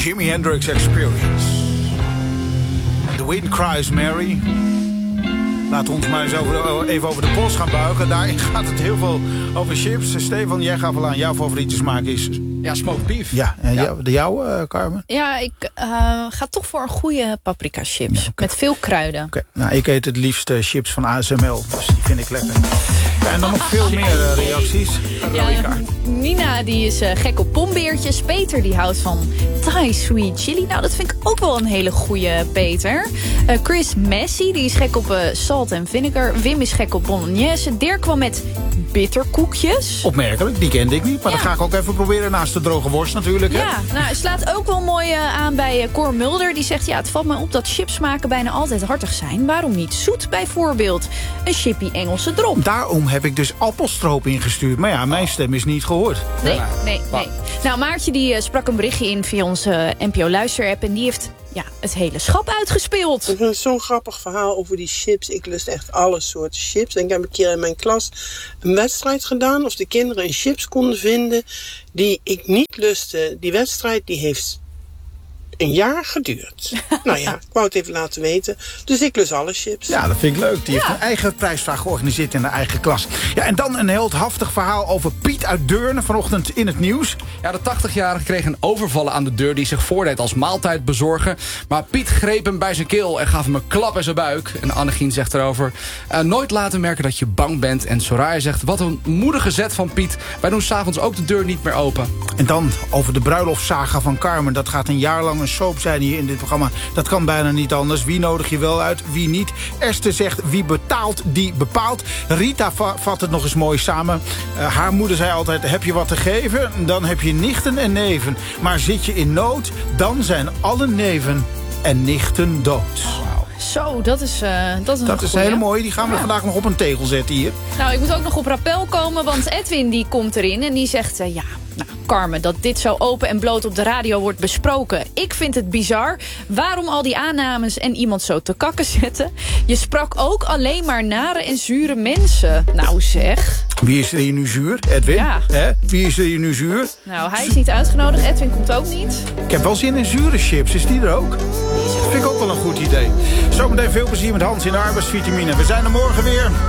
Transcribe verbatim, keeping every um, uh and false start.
Jimi Hendrix Experience. The Wind Cries Mary. Laten we ons maar eens over, even over de pols gaan buigen. Daarin gaat het heel veel over chips. Stefan, jij gaf al aan, jouw favoriete smaak is... Ja, smoked beef. Ja, en ja. de jouwe, uh, Carmen? Ja, ik uh, ga toch voor een goede paprika chips. Ja, okay. Met veel kruiden. Okay. Nou, ik eet het liefst uh, chips van A S M L. Dus die vind ik lekker. Ja, en dan nog veel meer uh, reacties. Ja, Nina die is uh, gek op pombeertjes. Peter die houdt van Thai sweet chili. Nou, dat vind ik ook wel een hele goede, Peter. Uh, Chris Messi die is gek op uh, salt en vinegar. Wim is gek op bolognese. Dirk kwam met bitterkoekjes. Opmerkelijk, die kende ik niet. Maar ja. Dat ga ik ook even proberen naast de droge worst natuurlijk. Hè? Ja, nou, het slaat ook wel mooi uh, aan bij uh, Cor Mulder. Die zegt, ja, het valt me op dat chipsmaken bijna altijd hartig zijn. Waarom niet zoet bijvoorbeeld? Een chippy Engelse drop. Daarom heb ik dus appelstroop ingestuurd. Maar ja, mijn stem is niet gehoord. Nee, nee, nee. Nou, Maartje die uh, sprak een berichtje in via onze uh, N P O Luisterapp. En die heeft... ja, het hele schap uitgespeeld. Ik vind zo'n grappig verhaal over die chips. Ik lust echt alle soorten chips. En ik heb een keer in mijn klas een wedstrijd gedaan... of de kinderen een chips konden vinden die ik niet lustte. Die wedstrijd die heeft een jaar geduurd. Nou ja, ik wou het even laten weten. Dus ik lust alle chips. Ja, dat vind ik leuk. Die ja. heeft een eigen prijsvraag georganiseerd in de eigen klas. Ja, en dan een heldhaftig verhaal over Piet uit Deurne vanochtend in het nieuws. Ja, de tachtigjarige kreeg een overvallen aan de deur die zich voordeed als maaltijdbezorger. Maar Piet greep hem bij zijn keel en gaf hem een klap in zijn buik. En Annegien zegt erover, uh, nooit laten merken dat je bang bent. En Soraya zegt, wat een moedige zet van Piet. Wij doen 's avonds ook de deur niet meer open. En dan over de bruiloftsaga van Carmen. Dat gaat een jaar lang een soap zijn hier in dit programma. Dat kan bijna niet anders. Wie nodig je wel uit, wie niet. Esther zegt, wie betaalt, die bepaalt. Rita va- vat het nog eens mooi samen. Uh, haar moeder zei altijd, heb je wat te geven? Dan heb je nichten en neven. Maar zit je in nood, dan zijn alle neven en nichten dood. Zo, dat is uh, Dat is een, dat is een hele mooie. Die gaan we ja. vandaag nog op een tegel zetten hier. Nou, ik moet ook nog op rappel komen, want Edwin die komt erin en die zegt... Uh, ja, nou, Carmen, dat dit zo open en bloot op de radio wordt besproken. Ik vind het bizar. Waarom al die aannames en iemand zo te kakken zetten? Je sprak ook alleen maar nare en zure mensen. Nou zeg. Wie is er hier nu zuur? Edwin? Ja. Hè? Wie is er hier nu zuur? Nou, hij is niet uitgenodigd. Edwin komt ook niet. Ik heb wel zin in zure chips. Is die er ook? Dat vind ik ook wel een goed idee. Zometeen veel plezier met Hans in de arbeidsvitamine. We zijn er morgen weer.